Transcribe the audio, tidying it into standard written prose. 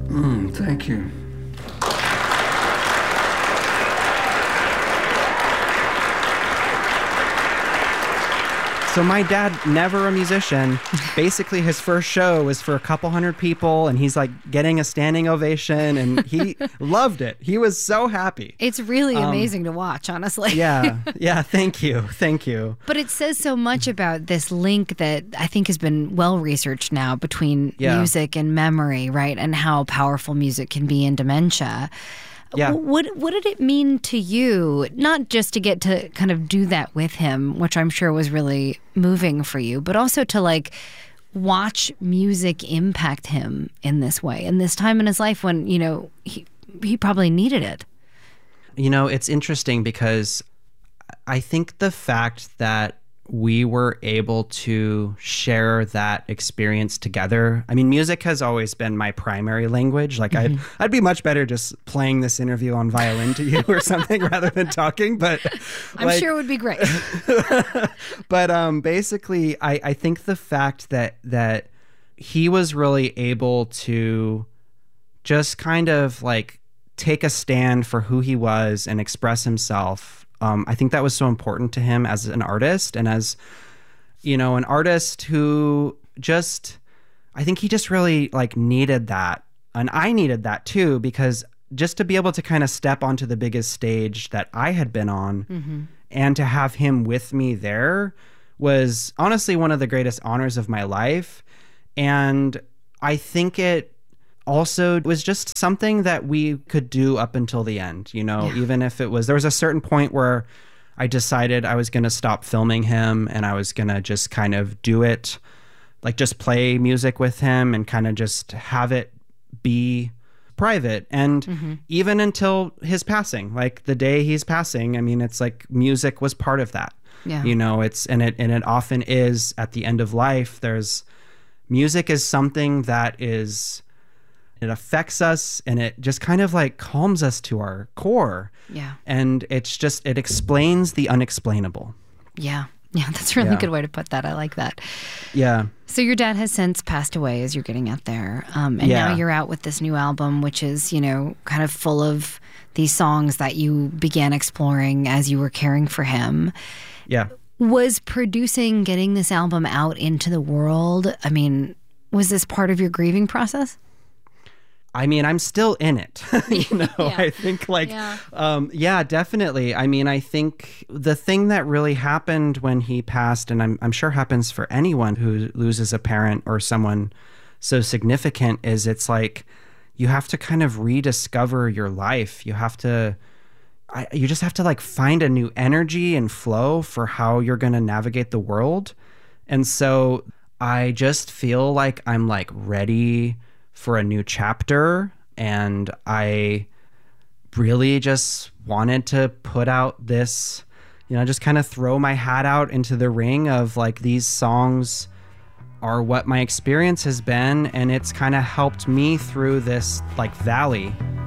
Thank you. So my dad, never a musician. Basically, his first show was for a couple hundred people, and he's like getting a standing ovation, and he loved it. He was so happy. It's really amazing to watch, honestly. Yeah. Thank you. But it says so much about this link that I think has been well researched now between music and memory, right? And how powerful music can be in dementia. Yeah. What did it mean to you, not just to get to kind of do that with him, which I'm sure was really moving for you, but also to like watch music impact him in this way, in this time in his life when, you know, he probably needed it? You know, it's interesting because I think the fact that we were able to share that experience together. I mean, music has always been my primary language. Like I'd be much better just playing this interview on violin to you or something rather than talking, but I'm sure it would be great. But basically I think the fact that he was really able to just kind of like take a stand for who he was and express himself. I think that was so important to him as an artist and as, you know, an artist who just, I think he just really like needed that. And I needed that too, because just to be able to kind of step onto the biggest stage that I had been on and to have him with me there was honestly one of the greatest honors of my life. And I think it also was just something that we could do up until the end, you know, even if it was, there was a certain point where I decided I was going to stop filming him and I was going to just kind of do it, like just play music with him and kind of just have it be private. And even until his passing, like the day he's passing, I mean, it's like music was part of that, you know, and it often is at the end of life. Music is something that it affects us and it just kind of like calms us to our core. Yeah. And it explains the unexplainable. Yeah. Yeah, that's a really good way to put that. I like that. Yeah. So your dad has since passed away, as you're getting out there. And now you're out with this new album, which is, you know, kind of full of these songs that you began exploring as you were caring for him. Yeah. Was producing, getting this album out into the world, I mean, was this part of your grieving process? I mean, I'm still in it, you know, I think like, definitely. I mean, I think the thing that really happened when he passed, and I'm sure happens for anyone who loses a parent or someone so significant, is it's like, you have to kind of rediscover your life. You just have to like find a new energy and flow for how you're going to navigate the world. And so I just feel like I'm like ready for a new chapter, and I really just wanted to put out this, you know, just kind of throw my hat out into the ring of like, these songs are what my experience has been, and it's kind of helped me through this like valley